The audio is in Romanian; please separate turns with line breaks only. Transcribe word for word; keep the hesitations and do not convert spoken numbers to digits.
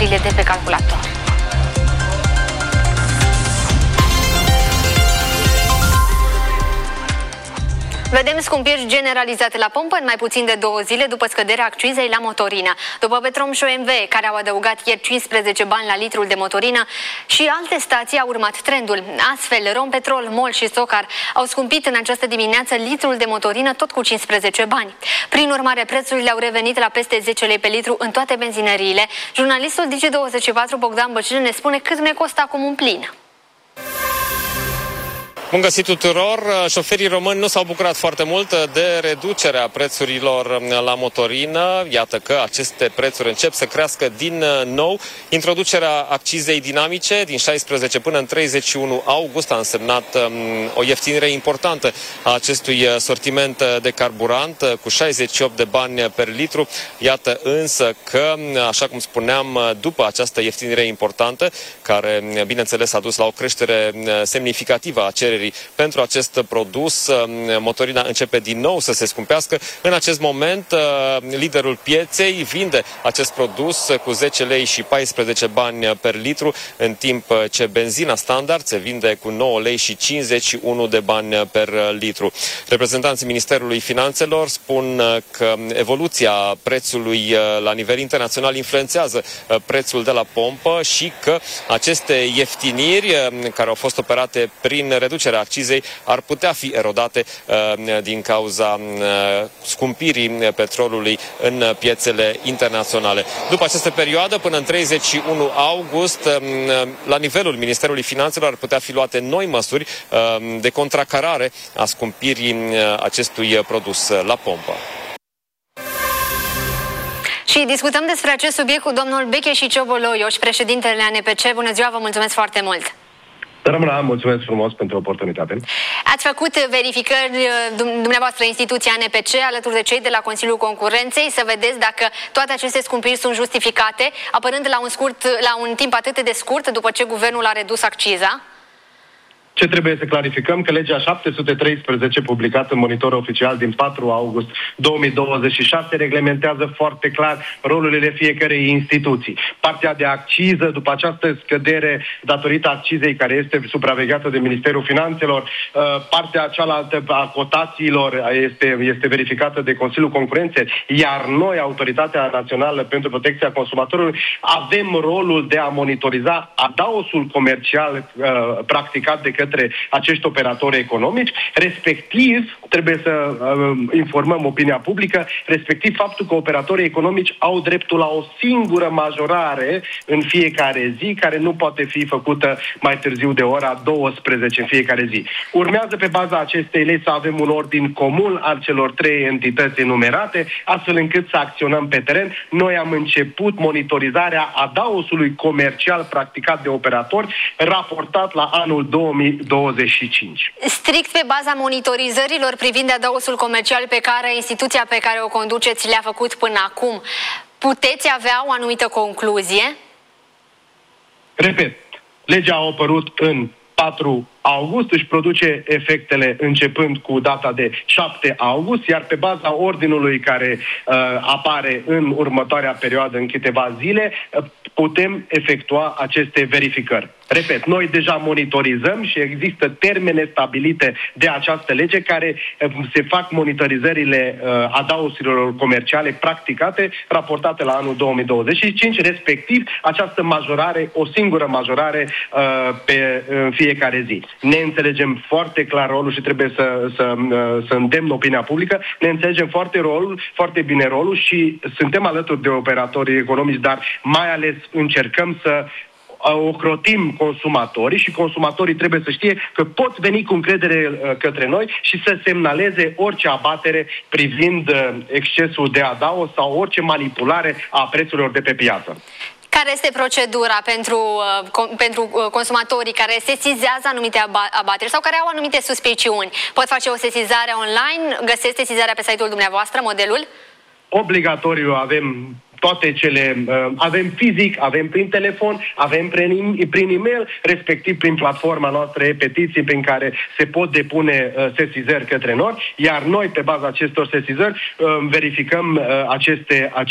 aprilie de pe calculator. Vedem scumpiri generalizate la pompă în mai puțin de două zile după scăderea accizei la motorină. După Petrom și O M V, care au adăugat ieri cincisprezece bani la litrul de motorină, și alte stații au urmat trendul. Astfel, Rompetrol, MOL și Socar au scumpit în această dimineață litrul de motorină tot cu cincisprezece bani. Prin urmare, prețurile au revenit la peste zece lei pe litru în toate benzinăriile. Jurnalistul Digi douăzeci și patru, Bogdan Băcine, ne spune cât ne costă acum un plin.
Bun găsit tuturor! Șoferii români nu s-au bucurat foarte mult de reducerea prețurilor la motorină. Iată că aceste prețuri încep să crească din nou. Introducerea accizei dinamice din șaisprezece până în treizeci și unu august a însemnat o ieftinire importantă a acestui sortiment de carburant cu șaizeci și opt de bani per litru. Iată însă că, așa cum spuneam, după această ieftinire importantă, care bineînțeles a dus la o creștere semnificativă a cererii pentru acest produs, motorina începe din nou să se scumpească. În acest moment, liderul pieței vinde acest produs cu zece lei și paisprezece bani per litru, în timp ce benzina standard se vinde cu nouă lei și cincizeci și unu de bani per litru. Reprezentanții Ministerului Finanțelor spun că evoluția prețului la nivel internațional influențează prețul de la pompă și că aceste ieftiniri care au fost operate prin reducerea accizei ar putea fi erodate uh, din cauza uh, scumpirii petrolului în piețele internaționale. După această perioadă, până în treizeci și unu august, uh, la nivelul Ministerului Finanțelor ar putea fi luate noi măsuri uh, de contracarare a scumpirii uh, acestui produs la pompă.
Și discutăm despre acest subiect cu domnul Beche Cioboloioș, președintele A N P C. Bună ziua, vă mulțumesc foarte mult!
Rămâna, mulțumesc frumos pentru oportunitate.
Ați făcut verificări, dumneavoastră, instituția A N P C, alături de cei de la Consiliul Concurenței, să vedeți dacă toate aceste scumpiri sunt justificate, apărând la un, scurt, la un timp atât de scurt după ce guvernul a redus acciza?
Ce trebuie să clarificăm? Că legea șapte sute treisprezece, publicată în Monitor Oficial din patru august două mii douăzeci și șase, reglementează foarte clar rolurile fiecărei instituții. Partea de acciză, după această scădere datorită accizei care este supravegheată de Ministerul Finanțelor, partea cealaltă a cotațiilor este, este verificată de Consiliul Concurenței, iar noi, Autoritatea Națională pentru Protecția Consumatorului, avem rolul de a monitoriza adaosul comercial practicat de către acești operatori economici, respectiv, trebuie să uh, informăm opinia publică, respectiv faptul că operatorii economici au dreptul la o singură majorare în fiecare zi, care nu poate fi făcută mai târziu de ora douăsprezece în fiecare zi. Urmează pe baza acestei legi să avem un ordin comun al celor trei entități enumerate, astfel încât să acționăm pe teren. Noi am început monitorizarea adaosului comercial practicat de operatori, raportat la anul două mii douăzeci și cinci.
Strict pe baza monitorizărilor privind adaosul comercial pe care instituția pe care o conduceți le-a făcut până acum, puteți avea o anumită concluzie?
Repet, legea a apărut în patru august, își produce efectele începând cu data de șapte august, iar pe baza ordinului care uh, apare în următoarea perioadă, în câteva zile, uh, putem efectua aceste verificări. Repet, noi deja monitorizăm și există termene stabilite de această lege care uh, se fac monitorizările uh, adausurilor comerciale practicate, raportate la anul două mii douăzeci și cinci, respectiv această majorare, o singură majorare uh, pe uh, fiecare zi. Ne înțelegem foarte clar rolul și trebuie să, să, să îndemn opinia publică, ne înțelegem foarte rolul, foarte bine rolul și suntem alături de operatorii economici, dar mai ales încercăm să ocrotim consumatorii și consumatorii trebuie să știe că pot veni cu încredere către noi și să semnaleze orice abatere privind excesul de adaos sau orice manipulare a prețurilor de pe piață.
Care este procedura pentru, uh, pentru uh, consumatorii care sesizează anumite abateri sau care au anumite suspiciuni? Pot face o sesizare online? Găsesc sesizarea pe site-ul dumneavoastră, modelul?
Obligatoriu avem toate cele, uh, avem fizic, avem prin telefon, avem prin, prin e-mail, respectiv prin platforma noastră e-petiții prin care se pot depune uh, sesizări către noi, iar noi pe baza acestor sesizări uh, verificăm uh, aceste, aceste